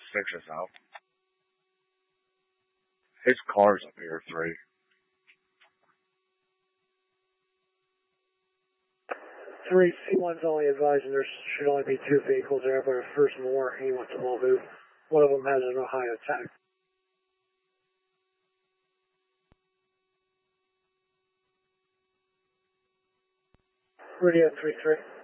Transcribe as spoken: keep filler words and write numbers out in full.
six is out. His car's up here, three. Three, C one's only advising there should only be two vehicles there, but if there's more, he wants them all moved. One of them has an Ohio tag. Radio three three.